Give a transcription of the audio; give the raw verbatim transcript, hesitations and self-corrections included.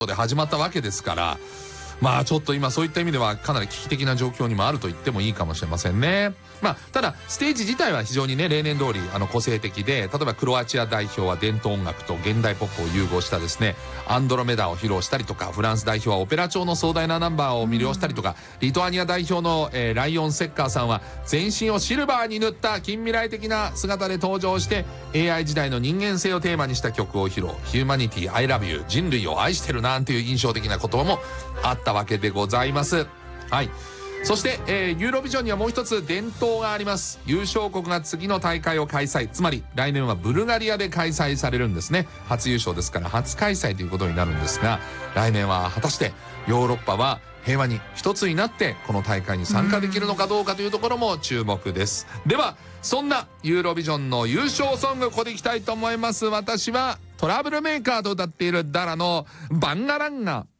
で始まったわけですから、まあちょっと今そういった意味ではかなり危機的な状況にもあると言ってもいいかもしれませんね。まあただステージ自体は非常にね例年通りあの個性的で、例えばクロアチア代表は伝統音楽と現代ポップを融合したですねアンドロメダを披露したりとか、フランス代表はオペラ調の壮大なナンバーを魅了したりとか、リトアニア代表の、えー、ライオン・セッカーさんは全身をシルバーに塗った近未来的な姿で登場して エーアイ 時代の人間性をテーマにした曲を披露。ヒューマニティ I love you 人類を愛してるなんていう印象的な言葉もあったわけでございます。はい。そして、えー、ユーロビジョンにはもう一つ伝統があります。優勝国が次の大会を開催、つまり来年はブルガリアで開催されるんですね。初優勝ですから初開催ということになるんですが、来年は果たしてヨーロッパは平和に一つになってこの大会に参加できるのかどうかというところも注目です。ではそんなユーロビジョンの優勝ソング、ここでいきたいと思います。私はトラブルメーカーと歌っているダラのバンガランガ。